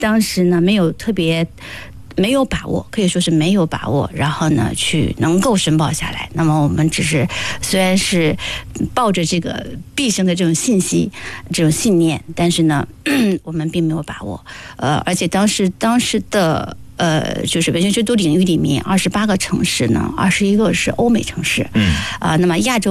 当时呢没有特别。没有把握，可以说是没有把握，然后呢，去能够申报下来。那么我们只是虽然是抱着这个毕生的这种信息、这种信念，但是呢，我们并没有把握。而且当时的就是文学修读领域里面，28个城市呢，21个是欧美城市。那么亚洲